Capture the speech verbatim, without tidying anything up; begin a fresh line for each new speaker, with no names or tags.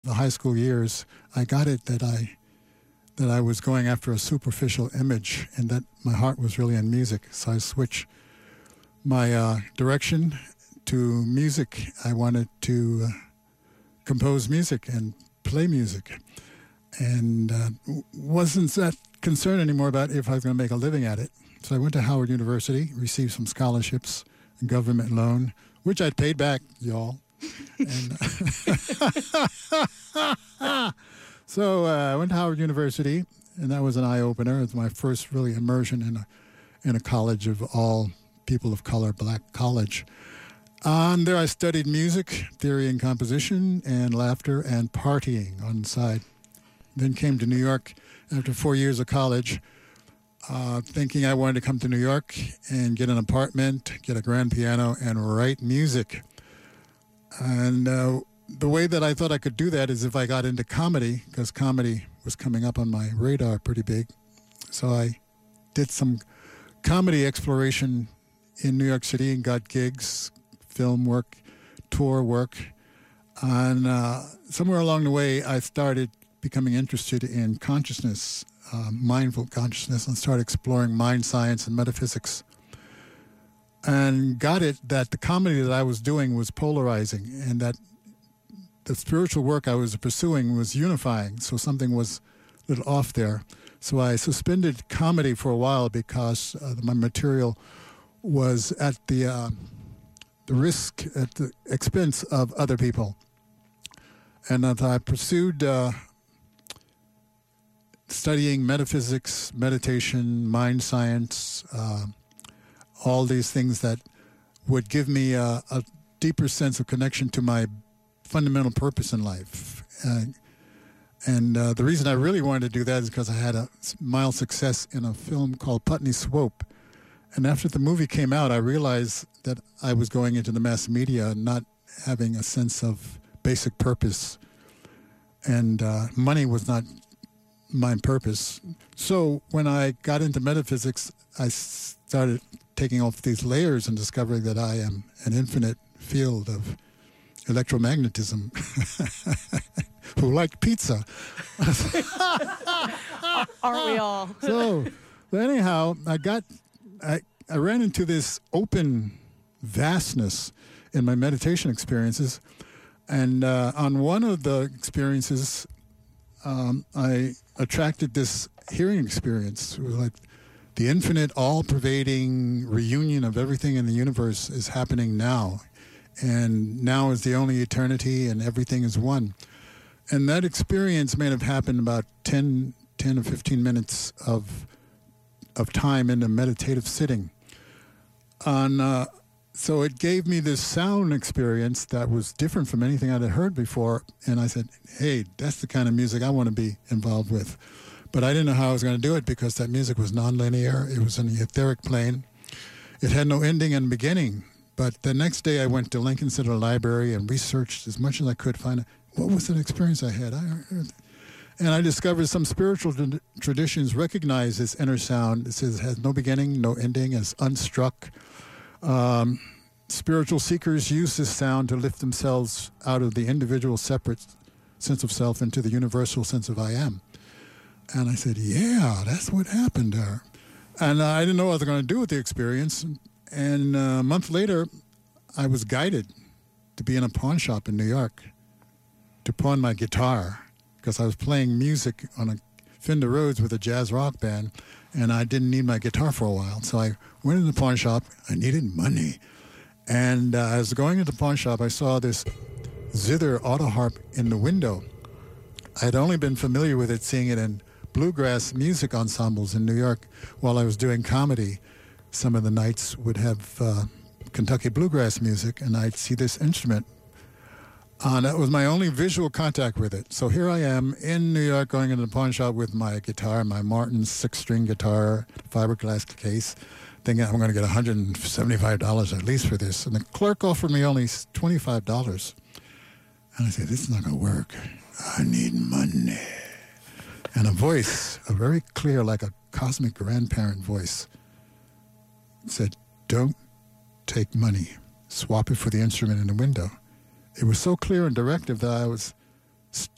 the high school years, I got it that I that I was going after a superficial image and that my heart was really in music. So I switched my uh, direction to music. I wanted to uh, compose music and play music, and uh, wasn't that concerned anymore about if I was going to make a living at it. So I went to Howard University, received some scholarships, government loan, which I paid back, y'all. And so uh, I went to Howard University, and that was an eye-opener. It was my first really immersion in a in a college of all people of color, black college. And there I studied music, theory and composition, and laughter and partying on the side. Then came to New York after four years of college, uh, thinking I wanted to come to New York and get an apartment, get a grand piano, and write music. And uh, the way that I thought I could do that is if I got into comedy, because comedy was coming up on my radar pretty big. So I did some comedy exploration in New York City and got gigs, film work, tour work. And uh, somewhere along the way, I started becoming interested in consciousness, uh, mindful consciousness, and started exploring mind science and metaphysics. And got it that the comedy that I was doing was polarizing, and that the spiritual work I was pursuing was unifying, so something was a little off there. So I suspended comedy for a while because uh, my material was at the uh, the risk, at the expense of other people. And as I pursued uh, studying metaphysics, meditation, mind science, uh, all these things that would give me a, a deeper sense of connection to my fundamental purpose in life. Uh, and uh, the reason I really wanted to do that is because I had a mild success in a film called Putney Swope. And after the movie came out, I realized that I was going into the mass media not having a sense of basic purpose. And uh, money was not my purpose. So when I got into metaphysics, I started taking off these layers and discovering that I am an infinite field of electromagnetism. Who liked pizza?
Aren't we all?
So, but anyhow, I got, I, I ran into this open vastness in my meditation experiences. And uh, on one of the experiences, um, I attracted this hearing experience. It was like the infinite, all-pervading reunion of everything in the universe is happening now. And now is the only eternity, and everything is one. And that experience may have happened about ten, ten or fifteen minutes of of time in a meditative sitting. And, uh, so it gave me this sound experience that was different from anything I'd heard before. And I said, hey, that's the kind of music I want to be involved with. But I didn't know how I was going to do it because that music was nonlinear. It was in the etheric plane. It had no ending and beginning. But the next day I went to Lincoln Center Library and researched as much as I could find out what was an experience I had. I heard, and I discovered some spiritual t- traditions recognize this inner sound. It says it has no beginning, no ending, it's unstruck. Um, spiritual seekers use this sound to lift themselves out of the individual separate sense of self into the universal sense of I am. And I said, yeah, that's what happened there. And uh, I didn't know what I was going to do with the experience. And uh, a month later, I was guided to be in a pawn shop in New York to pawn my guitar because I was playing music on a Fender Rhodes with a jazz rock band, and I didn't need my guitar for a while. So I went in the pawn shop. I needed money. And uh, as I was going into the pawn shop, I saw this zither auto harp in the window. I had only been familiar with it, seeing it in bluegrass music ensembles in New York while I was doing comedy. Some of the nights would have uh, Kentucky bluegrass music, and I'd see this instrument. And that was my only visual contact with it. So here I am in New York going into the pawn shop with my guitar, my Martin six-string guitar, fiberglass case, thinking I'm going to get one hundred seventy-five dollars at least for this. And the clerk offered me only twenty-five dollars. And I said, this is not going to work. I need money. And a voice, a very clear, like a cosmic grandparent voice, said, don't take money. Swap it for the instrument in the window. It was so clear and directive that I was stuck.